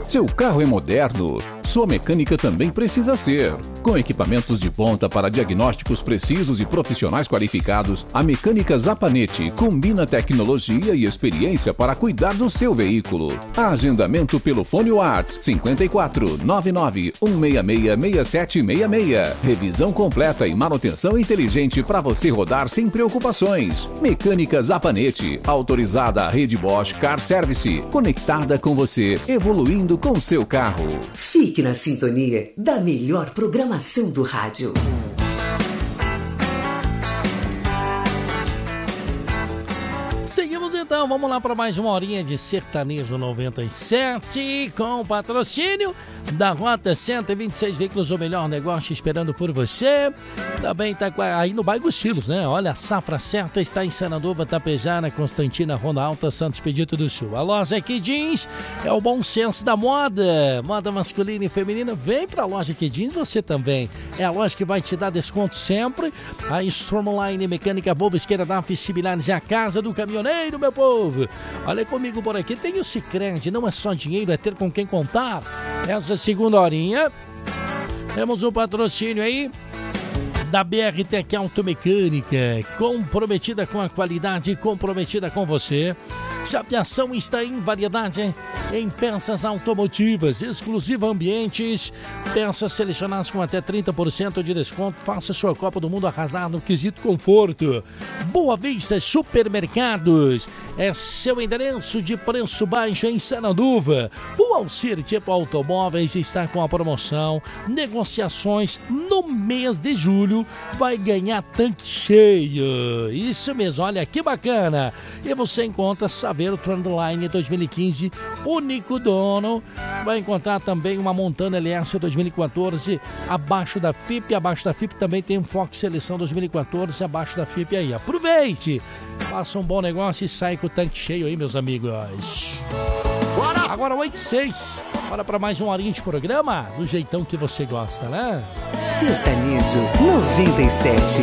Seu carro é moderno? Sua mecânica também precisa ser. Com equipamentos de ponta para diagnósticos precisos e profissionais qualificados, a Mecânica Zapanetti combina tecnologia e experiência para cuidar do seu veículo. Agendamento pelo fone WhatsApp 54 99 166 6766. Revisão completa e manutenção inteligente para você rodar sem preocupações. Mecânica Zapanetti, autorizada à rede Bosch Car Service, conectada com você, evoluindo com seu carro. Fique na sintonia da melhor programação do rádio. Seguimos então, vamos lá para mais uma horinha de Sertanejo 97 com patrocínio da Rota 126 Veículos, o melhor negócio esperando por você. Também está aí no bairro Silos, né? Olha, a safra certa está em Sananduva, Tapejara, Constantina, Ronda Alta, Santos Expedito do Sul. A loja Aqui Jeans é o bom senso da moda, moda masculina e feminina. Vem para a loja Aqui Jeans você também. É a loja que vai te dar desconto sempre. A Stromline Mecânica Volvo Esquerda DAF similares é a casa do caminhoneiro, meu povo. Olha comigo por aqui, tem o Sicredi, não é só dinheiro, é ter com quem contar. Essa segunda horinha, temos um patrocínio aí da BRTech Automecânica, comprometida com a qualidade, comprometida com você. Chapeação está em variedade em peças automotivas, exclusiva ambientes, peças selecionadas com até 30% de desconto. Faça sua Copa do Mundo arrasar no quesito conforto. Boa Vista Supermercados é seu endereço de preço baixo em Sananduva. O Alcir Tipo Automóveis está com a promoção, negociações no mês de julho, vai ganhar tanque cheio. Isso mesmo, olha que bacana. E você encontra Saveiro Trendline 2015, único dono. Vai encontrar também uma Montana LS 2014 abaixo da FIP. Abaixo da FIP também tem um Fox Seleção 2014 abaixo da FIP aí. Aproveite, faça um bom negócio e sai com o tanque cheio aí, meus amigos. Agora 8h06. Bora para mais uma horinha de programa do jeitão que você gosta, né? Sertanejo 97.